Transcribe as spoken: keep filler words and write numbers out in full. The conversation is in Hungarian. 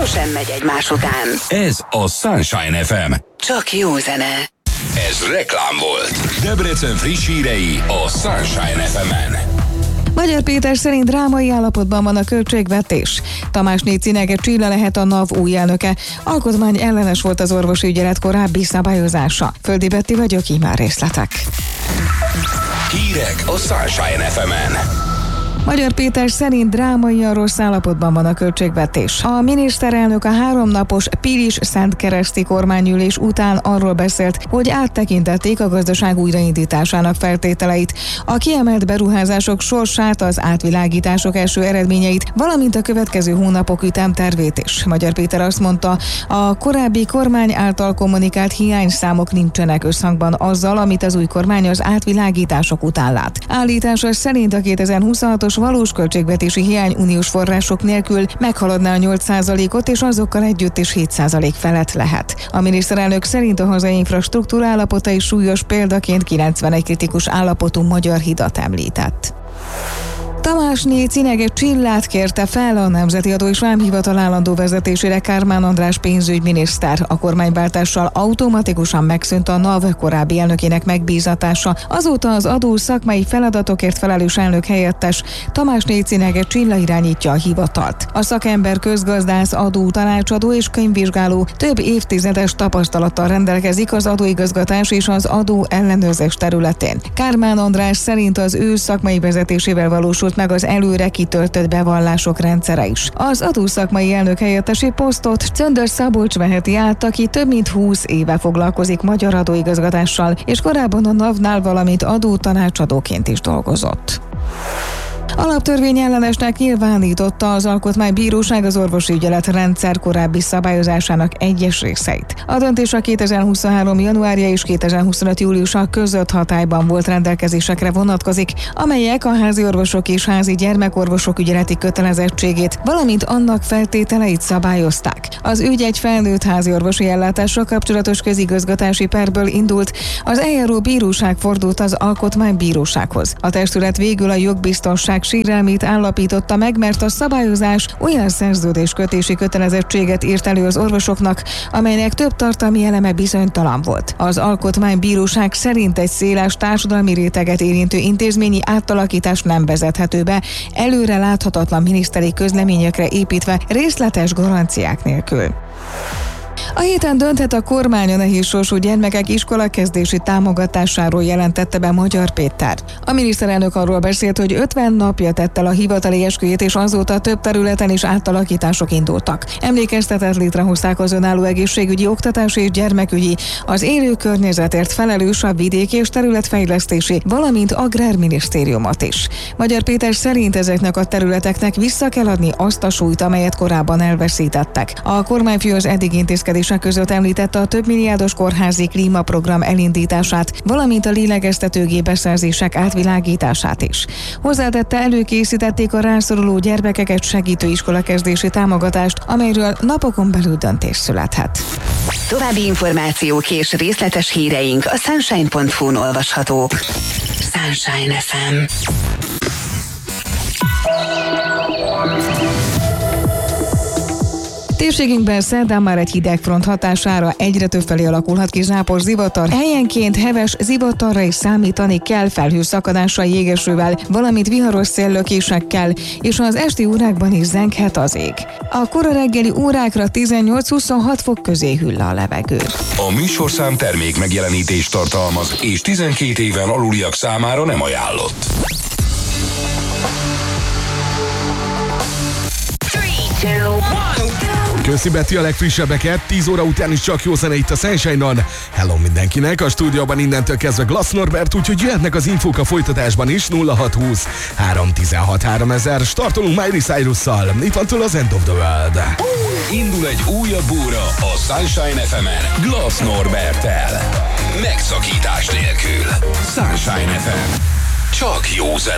sem megy egymás után. Ez a Sunshine ef em. Csak jó zene. Ez reklám volt. Debrecen friss hírei a Sunshine ef emen. Magyar Péter szerint drámai állapotban van a költségvetés. Tamásné Cinege Csilla lehet a NAV új elnöke. Alkotmány ellenes volt az orvosi ügyelet korábbi szabályozása. Földi Betti vagyok, így már részletek. Hírek a Sunshine ef emen. Magyar Péter szerint drámaian rossz állapotban van a költségvetés. A miniszterelnök a háromnapos Pilis-Szentkereszti kormányülés után arról beszélt, hogy áttekintették a gazdaság újraindításának feltételeit, a kiemelt beruházások sorsát, az átvilágítások első eredményeit, valamint a következő hónapok ütemtervét is. Magyar Péter azt mondta, a korábbi kormány által kommunikált hiányszámok nincsenek összhangban azzal, amit az új kormány az átvilágítások után lát. Állítása szerint a kétezer-huszonhatos valós költségvetési hiány uniós források nélkül meghaladná a nyolc százalékot, és azokkal együtt is hét százalék felett lehet. A miniszterelnök szerint a hazai infrastruktúra állapota is súlyos, példaként kilencvenegy kritikus állapotú magyar hidat említett. Tamásné Cinege Csillát kérte fel a Nemzeti Adó és Vámhivatal állandó vezetésére Kármán András pénzügyminiszter. A kormányváltással automatikusan megszűnt a NAV korábbi elnökének megbízatása. Azóta az adó szakmai feladatokért felelős elnök helyettes Tamásné Cinege Csilla irányítja a hivatalt. A szakember közgazdász, adó tanácsadó és könyvvizsgáló több évtizedes tapasztalattal rendelkezik az adóigazgatás és az adó ellenőrzés területén. Kármán András szerint az ő szakmai vezetésével valósult meg az előre kitöltött bevallások rendszere is. Az adószakmai elnök helyettesi posztot Czöndör Szabolcs veheti át, aki több mint húsz éve foglalkozik magyar adóigazgatással, és korábban a NAV-nál, valamint adótanácsadóként is dolgozott. Alaptörvényellenesnek nyilvánította az Alkotmánybíróság az orvosi ügyelet rendszer korábbi szabályozásának egyes részeit. A döntés a kétezer-huszonhárom januárja és kétezer-huszonöt júliusa között hatályban volt rendelkezésekre vonatkozik, amelyek a házi orvosok és házi gyermekorvosok ügyeleti kötelezettségét, valamint annak feltételeit szabályozták. Az ügy egy felnőtt házi orvosi ellátással kapcsolatos közigazgatási perből indult, az eljáró bíróság fordult az Alkotmánybírósághoz. A testület végül a jogbiztonság sérelmét állapította meg, mert a szabályozás olyan szerződéskötési kötelezettséget írt elő az orvosoknak, amelynek több tartalmi eleme bizonytalan volt. Az Alkotmánybíróság szerint egy széles társadalmi réteget érintő intézményi átalakítás nem vezethető be, előre láthatatlan miniszteri közleményekre építve, részletes garanciák nélkül. A héten dönthet a kormány a nehéz sorsú gyermekek iskolakezdési támogatásáról, jelentette be Magyar Péter. A miniszterelnök arról beszélt, hogy ötven napja tett el a hivatali esküjét, és azóta több területen is átalakítások indultak. Emlékeztetett, létrehozták az önálló egészségügyi, oktatási és gyermekügyi, az élő környezetért felelős a vidéki és területfejlesztési, valamint agrárminisztériumot is. Magyar Péter szerint ezeknek a területeknek vissza kell adni azt a súlyt, amelyet korábban elveszítettek. A kormányfő az eddig intézkedések között említette a többmilliárdos kórházi klímaprogram elindítását, valamint a lélegeztetőgép beszerzések átvilágítását is. Hozzátette, előkészítették a rászoruló gyermekeket segítő iskolakezdési támogatást, amelyről napokon belül döntés születhet. További információk és részletes híreink a sunshine pont hu-n olvashatók. Sunshine ef em. Térségünkben szerdán már egy hidegfront hatására egyre többfelé alakulhat ki zápor, zivatar. Helyenként heves zivatarra is számítani kell, felhőszakadással, jégesővel, valamint viharos széllökésekkel, és az esti órákban is zenghet az ég. A kora reggeli órákra tizennyolc-huszonhat fok közé hűl a levegő. A műsorszám termék megjelenítést tartalmaz, és tizenkét éven aluliak számára nem ajánlott. Köszi Beti a legfrissebbeket, tíz óra után is csak jó zene itt a Sunshine-on. Hello mindenkinek, a stúdióban innentől kezdve Glass Norbert, úgyhogy jöhetnek az infók a folytatásban is. Nulla hat húsz három tizenhat háromezer. Startolunk Miley Cyrus-szal, itt van tőle az End of the World. Indul egy újabb óra a Sunshine ef emen Glass Norberttel. Megszakítás nélkül. Sunshine ef em. Csak jó zene.